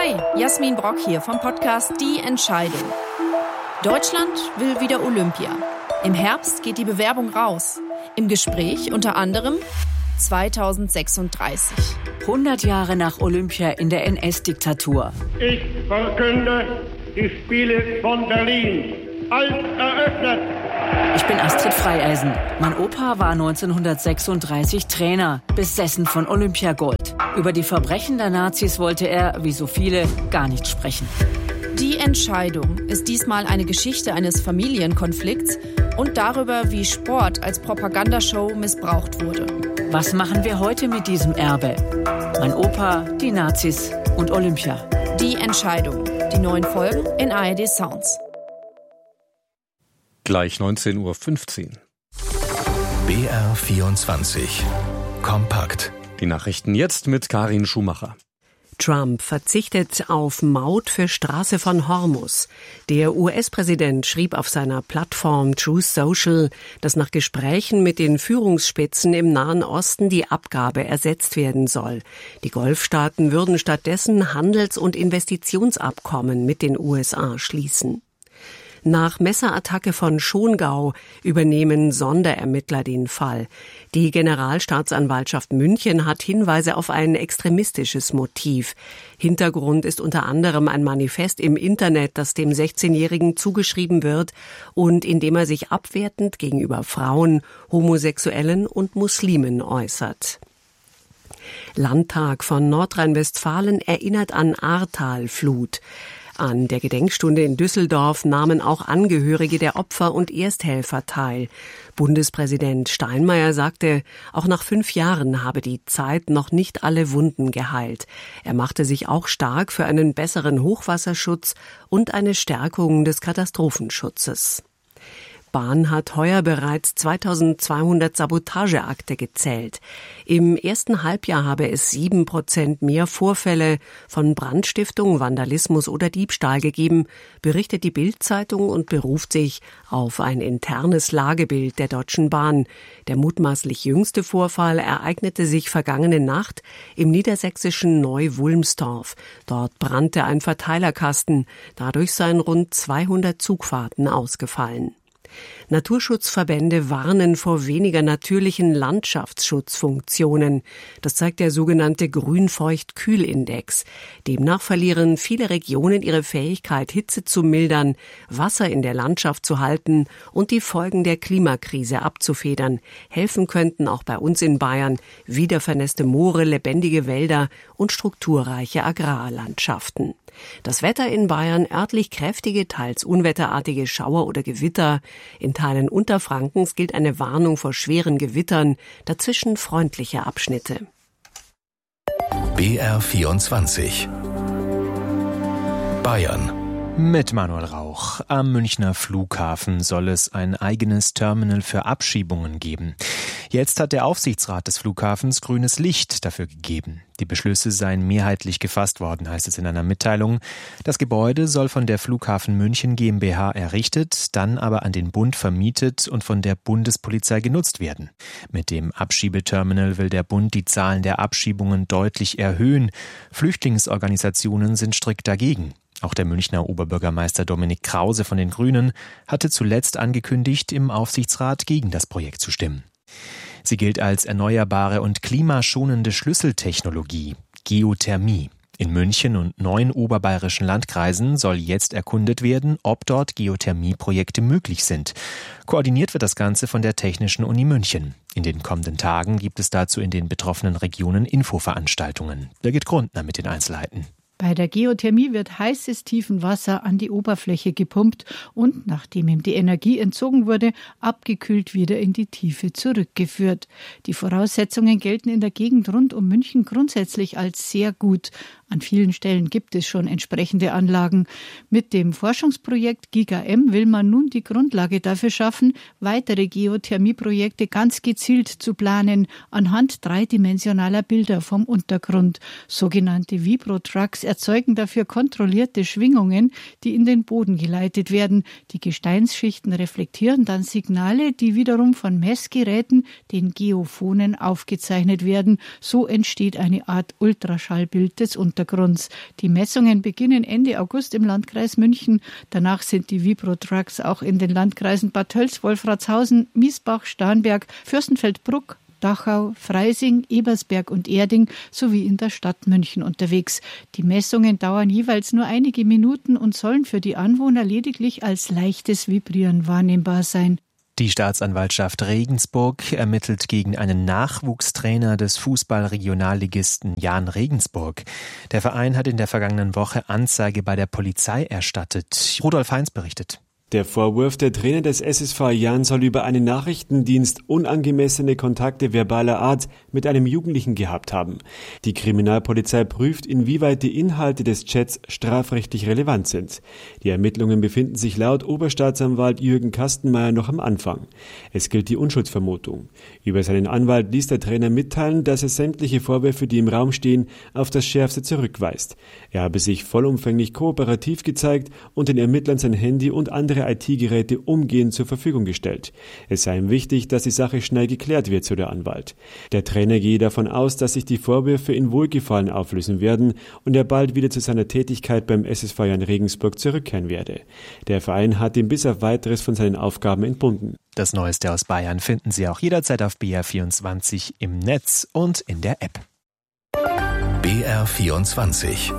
Hi, Jasmin Brock hier vom Podcast Die Entscheidung. Deutschland will wieder Olympia. Im Herbst geht die Bewerbung raus. Im Gespräch unter anderem 2036. 100 Jahre nach Olympia in der NS-Diktatur. Ich verkünde die Spiele von Berlin als eröffnet. Ich bin Astrid Freieisen. Mein Opa war 1936 Trainer, besessen von Olympiagold. Über die Verbrechen der Nazis wollte er, wie so viele, gar nicht sprechen. Die Entscheidung ist diesmal eine Geschichte eines Familienkonflikts und darüber, wie Sport als Propagandashow missbraucht wurde. Was machen wir heute mit diesem Erbe? Mein Opa, die Nazis und Olympia. Die Entscheidung. Die neuen Folgen in ARD Sounds. Gleich 19:15 Uhr. BR24 Kompakt. Die Nachrichten jetzt mit Karin Schumacher. Trump verzichtet auf Maut für Straße von Hormuz. Der US-Präsident schrieb auf seiner Plattform Truth Social, dass nach Gesprächen mit den Führungsspitzen im Nahen Osten die Abgabe ersetzt werden soll. Die Golfstaaten würden stattdessen Handels- und Investitionsabkommen mit den USA schließen. Nach Messerattacke von Schongau übernehmen Sonderermittler den Fall. Die Generalstaatsanwaltschaft München hat Hinweise auf ein extremistisches Motiv. Hintergrund ist unter anderem ein Manifest im Internet, das dem 16-Jährigen zugeschrieben wird und in dem er sich abwertend gegenüber Frauen, Homosexuellen und Muslimen äußert. Landtag von Nordrhein-Westfalen erinnert an Ahrtal-Flut. An der Gedenkstunde in Düsseldorf nahmen auch Angehörige der Opfer und Ersthelfer teil. Bundespräsident Steinmeier sagte, auch nach 5 Jahren habe die Zeit noch nicht alle Wunden geheilt. Er machte sich auch stark für einen besseren Hochwasserschutz und eine Stärkung des Katastrophenschutzes. Bahn hat heuer bereits 2200 Sabotageakte gezählt. Im ersten Halbjahr habe es 7% mehr Vorfälle von Brandstiftung, Vandalismus oder Diebstahl gegeben, berichtet die Bild-Zeitung und beruft sich auf ein internes Lagebild der Deutschen Bahn. Der mutmaßlich jüngste Vorfall ereignete sich vergangene Nacht im niedersächsischen Neu-Wulmstorf. Dort brannte ein Verteilerkasten. Dadurch seien rund 200 Zugfahrten ausgefallen. Naturschutzverbände warnen vor weniger natürlichen Landschaftsschutzfunktionen. Das zeigt der sogenannte Grünfeucht-Kühl-Index. Demnach verlieren viele Regionen ihre Fähigkeit, Hitze zu mildern, Wasser in der Landschaft zu halten und die Folgen der Klimakrise abzufedern. Helfen könnten auch bei uns in Bayern wiedervernässte Moore, lebendige Wälder und strukturreiche Agrarlandschaften. Das Wetter in Bayern: örtlich kräftige, teils unwetterartige Schauer oder Gewitter. In Teilen Unterfrankens gilt eine Warnung vor schweren Gewittern, dazwischen freundliche Abschnitte. BR24 Bayern. Mit Manuel Rauch. Am Münchner Flughafen soll es ein eigenes Terminal für Abschiebungen geben. Jetzt hat der Aufsichtsrat des Flughafens grünes Licht dafür gegeben. Die Beschlüsse seien mehrheitlich gefasst worden, heißt es in einer Mitteilung. Das Gebäude soll von der Flughafen München GmbH errichtet, dann aber an den Bund vermietet und von der Bundespolizei genutzt werden. Mit dem Abschiebeterminal will der Bund die Zahlen der Abschiebungen deutlich erhöhen. Flüchtlingsorganisationen sind strikt dagegen. Auch der Münchner Oberbürgermeister Dominik Krause von den Grünen hatte zuletzt angekündigt, im Aufsichtsrat gegen das Projekt zu stimmen. Sie gilt als erneuerbare und klimaschonende Schlüsseltechnologie, Geothermie. In München und 9 oberbayerischen Landkreisen soll jetzt erkundet werden, ob dort Geothermieprojekte möglich sind. Koordiniert wird das Ganze von der Technischen Uni München. In den kommenden Tagen gibt es dazu in den betroffenen Regionen Infoveranstaltungen. Birgit Grundner mit den Einzelheiten. Bei der Geothermie wird heißes Tiefenwasser an die Oberfläche gepumpt und, nachdem ihm die Energie entzogen wurde, abgekühlt wieder in die Tiefe zurückgeführt. Die Voraussetzungen gelten in der Gegend rund um München grundsätzlich als sehr gut. An vielen Stellen gibt es schon entsprechende Anlagen. Mit dem Forschungsprojekt GigaM will man nun die Grundlage dafür schaffen, weitere Geothermieprojekte ganz gezielt zu planen, anhand dreidimensionaler Bilder vom Untergrund. Sogenannte Vibrotrucks erzeugen dafür kontrollierte Schwingungen, die in den Boden geleitet werden. Die Gesteinsschichten reflektieren dann Signale, die wiederum von Messgeräten, den Geophonen, aufgezeichnet werden. So entsteht eine Art Ultraschallbild des Untergrunds. Grunz. Die Messungen beginnen Ende August im Landkreis München. Danach sind die Vibro-Trucks auch in den Landkreisen Bad Tölz, Wolfratshausen, Miesbach, Starnberg, Fürstenfeldbruck, Dachau, Freising, Ebersberg und Erding sowie in der Stadt München unterwegs. Die Messungen dauern jeweils nur einige Minuten und sollen für die Anwohner lediglich als leichtes Vibrieren wahrnehmbar sein. Die Staatsanwaltschaft Regensburg ermittelt gegen einen Nachwuchstrainer des Fußballregionalligisten Jahn Regensburg. Der Verein hat in der vergangenen Woche Anzeige bei der Polizei erstattet. Rudolf Heinz berichtet. Der Vorwurf, der Trainer des SSV Jahn soll über einen Nachrichtendienst unangemessene Kontakte verbaler Art mit einem Jugendlichen gehabt haben. Die Kriminalpolizei prüft, inwieweit die Inhalte des Chats strafrechtlich relevant sind. Die Ermittlungen befinden sich laut Oberstaatsanwalt Jürgen Kastenmeier noch am Anfang. Es gilt die Unschuldsvermutung. Über seinen Anwalt ließ der Trainer mitteilen, dass er sämtliche Vorwürfe, die im Raum stehen, auf das Schärfste zurückweist. Er habe sich vollumfänglich kooperativ gezeigt und den Ermittlern sein Handy und andere IT-Geräte umgehend zur Verfügung gestellt. Es sei ihm wichtig, dass die Sache schnell geklärt wird, so der Anwalt. Der Trainer gehe davon aus, dass sich die Vorwürfe in Wohlgefallen auflösen werden und er bald wieder zu seiner Tätigkeit beim SSV Jahn Regensburg zurückkehren werde. Der Verein hat ihn bis auf Weiteres von seinen Aufgaben entbunden. Das Neueste aus Bayern finden Sie auch jederzeit auf BR24 im Netz und in der App. BR24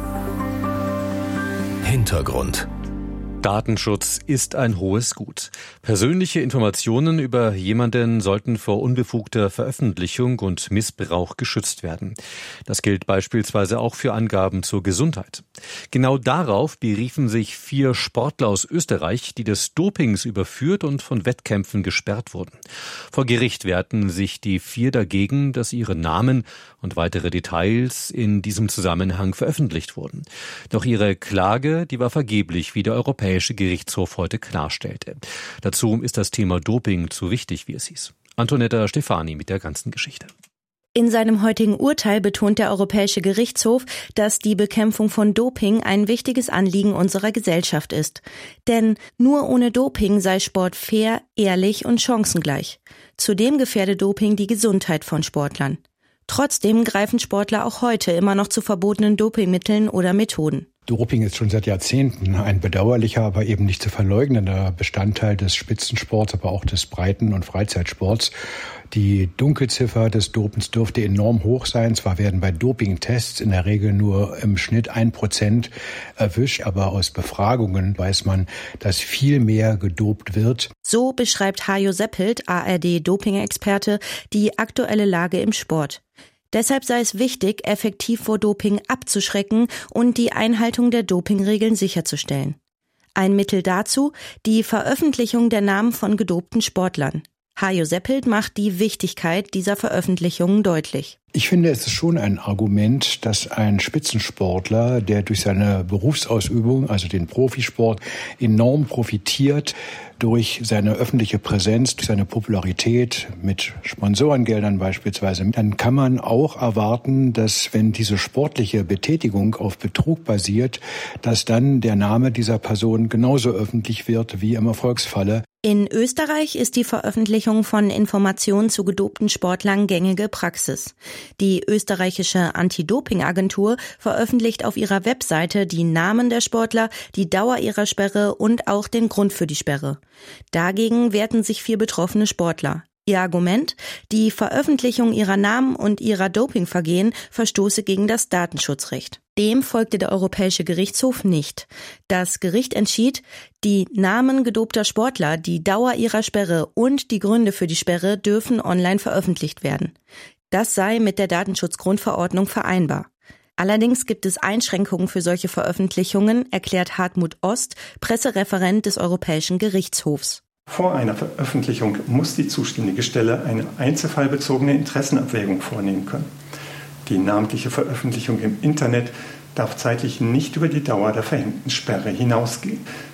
Hintergrund. Datenschutz ist ein hohes Gut. Persönliche Informationen über jemanden sollten vor unbefugter Veröffentlichung und Missbrauch geschützt werden. Das gilt beispielsweise auch für Angaben zur Gesundheit. Genau darauf beriefen sich 4 Sportler aus Österreich, die des Dopings überführt und von Wettkämpfen gesperrt wurden. Vor Gericht wehrten sich die 4 dagegen, dass ihre Namen und weitere Details in diesem Zusammenhang veröffentlicht wurden. Doch ihre Klage, die war vergeblich, wie der Europäische Gerichtshof heute klarstellte. Dazu ist das Thema Doping zu wichtig, wie es hieß. Antonetta Stefani mit der ganzen Geschichte. In seinem heutigen Urteil betont der Europäische Gerichtshof, dass die Bekämpfung von Doping ein wichtiges Anliegen unserer Gesellschaft ist. Denn nur ohne Doping sei Sport fair, ehrlich und chancengleich. Zudem gefährde Doping die Gesundheit von Sportlern. Trotzdem greifen Sportler auch heute immer noch zu verbotenen Dopingmitteln oder Methoden. Doping ist schon seit Jahrzehnten ein bedauerlicher, aber eben nicht zu verleugnender Bestandteil des Spitzensports, aber auch des Breiten- und Freizeitsports. Die Dunkelziffer des Dopens dürfte enorm hoch sein. Zwar werden bei Dopingtests in der Regel nur im Schnitt 1% erwischt, aber aus Befragungen weiß man, dass viel mehr gedopt wird. So beschreibt Hajo Seppelt, ARD-Doping-Experte, die aktuelle Lage im Sport. Deshalb sei es wichtig, effektiv vor Doping abzuschrecken und die Einhaltung der Dopingregeln sicherzustellen. Ein Mittel dazu, die Veröffentlichung der Namen von gedopten Sportlern. Hajo Seppelt macht die Wichtigkeit dieser Veröffentlichungen deutlich. Ich finde, es ist schon ein Argument, dass ein Spitzensportler, der durch seine Berufsausübung, also den Profisport, enorm profitiert, durch seine öffentliche Präsenz, durch seine Popularität mit Sponsorengeldern beispielsweise, dann kann man auch erwarten, dass wenn diese sportliche Betätigung auf Betrug basiert, dass dann der Name dieser Person genauso öffentlich wird wie im Erfolgsfalle. In Österreich ist die Veröffentlichung von Informationen zu gedopten Sportlern gängige Praxis. Die österreichische Anti-Doping-Agentur veröffentlicht auf ihrer Webseite die Namen der Sportler, die Dauer ihrer Sperre und auch den Grund für die Sperre. Dagegen wehrten sich 4 betroffene Sportler. Ihr Argument? Die Veröffentlichung ihrer Namen und ihrer Dopingvergehen verstoße gegen das Datenschutzrecht. Dem folgte der Europäische Gerichtshof nicht. Das Gericht entschied, die Namen gedopter Sportler, die Dauer ihrer Sperre und die Gründe für die Sperre dürfen online veröffentlicht werden. Das sei mit der Datenschutzgrundverordnung vereinbar. Allerdings gibt es Einschränkungen für solche Veröffentlichungen, erklärt Hartmut Ost, Pressereferent des Europäischen Gerichtshofs. Vor einer Veröffentlichung muss die zuständige Stelle eine einzelfallbezogene Interessenabwägung vornehmen können. Die namentliche Veröffentlichung im Internet darf zeitlich nicht über die Dauer der verhängten Sperre hinausgehen.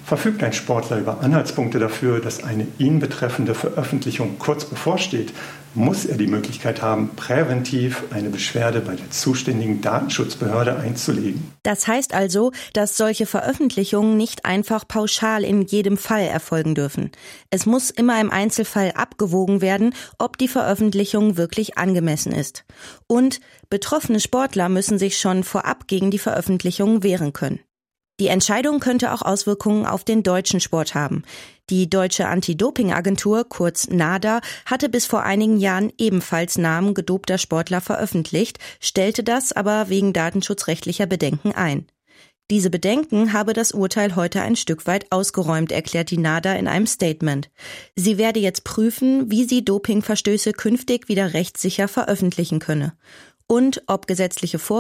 Verfügt ein Sportler über Anhaltspunkte dafür, dass eine ihn betreffende Veröffentlichung kurz bevorsteht, muss er die Möglichkeit haben, präventiv eine Beschwerde bei der zuständigen Datenschutzbehörde einzulegen. Das heißt also, dass solche Veröffentlichungen nicht einfach pauschal in jedem Fall erfolgen dürfen. Es muss immer im Einzelfall abgewogen werden, ob die Veröffentlichung wirklich angemessen ist. Und betroffene Sportler müssen sich schon vorab gegen die Veröffentlichung wehren können. Die Entscheidung könnte auch Auswirkungen auf den deutschen Sport haben. Die deutsche Anti-Doping-Agentur, kurz NADA, hatte bis vor einigen Jahren ebenfalls Namen gedopter Sportler veröffentlicht, stellte das aber wegen datenschutzrechtlicher Bedenken ein. Diese Bedenken habe das Urteil heute ein Stück weit ausgeräumt, erklärt die NADA in einem Statement. Sie werde jetzt prüfen, wie sie Dopingverstöße künftig wieder rechtssicher veröffentlichen könne und ob gesetzliche Vorgaben